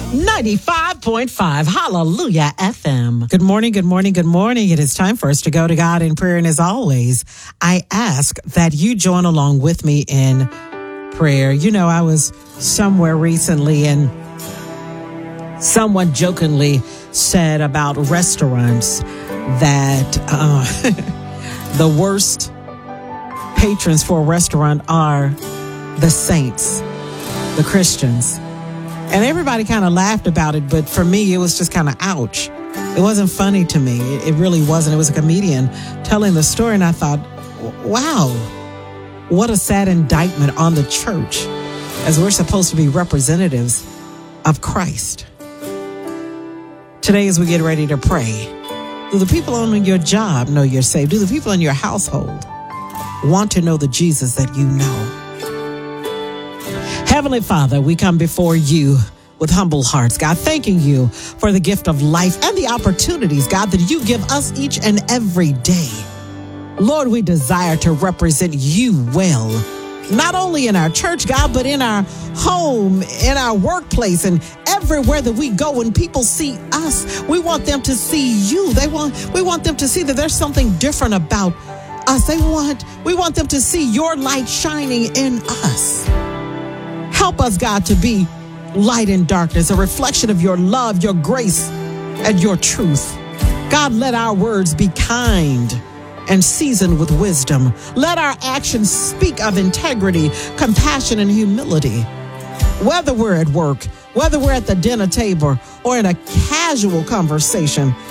95.5 Hallelujah FM. Good morning, good morning, good morning. It is time for us to go to God in prayer. And as always, I ask that you join along with me in prayer. You know, I was somewhere recently and someone jokingly said about restaurants that the worst patrons for a restaurant are the saints, the Christians. And everybody kind of laughed about it, but for me, it was just kind of ouch. It wasn't funny to me. It really wasn't. It was a comedian telling the story, and I thought, wow, what a sad indictment on the church, as we're supposed to be representatives of Christ. Today, as we get ready to pray, do the people on your job know you're saved? Do the people in your household want to know the Jesus that you know? Heavenly Father, we come before you with humble hearts, God, thanking you for the gift of life and the opportunities, God, that you give us each and every day. Lord, we desire to represent you well, not only in our church, God, but in our home, in our workplace, and everywhere that we go. When people see us, we want them to see you. We want them to see that there's something different about us. We want them to see your light shining in us. Help us, God, to be light in darkness, a reflection of your love, your grace, and your truth. God, let our words be kind and seasoned with wisdom. Let our actions speak of integrity, compassion, and humility. Whether we're at work, whether we're at the dinner table, or in a casual conversation,